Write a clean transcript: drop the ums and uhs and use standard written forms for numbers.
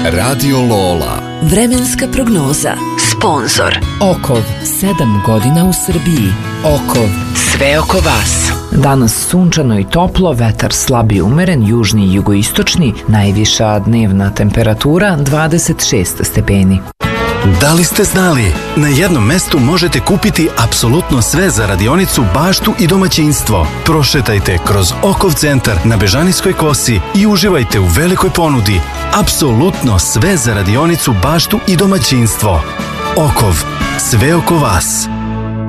Radio Lola. Vremenska prognoza. Sponzor Okov, 7 godina u Srbiji. Okov, sve oko vas. Danas sunčano i toplo, vetar slab i umeren, južni i jugoistočni, najviša dnevna temperatura 26 stepeni. Da li ste znali? Na jednom mestu možete kupiti apsolutno sve za radionicu, baštu i domaćinstvo. Prošetajte kroz Okov centar na Bežanijskoj kosi i uživajte u velikoj ponudi. Apsolutno sve za radionicu, baštu i domaćinstvo. Okov, sve oko vas.